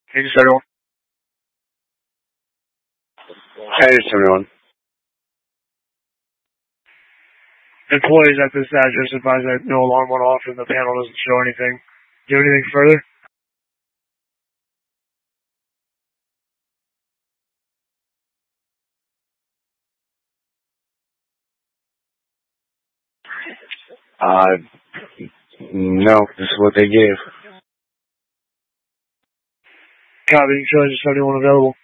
Hey, just everyone. Hey, just everyone. Employees at this address advise that no alarm went off and the panel doesn't show anything. Do you have anything further? No, this is what they gave. Copy, just 71 available.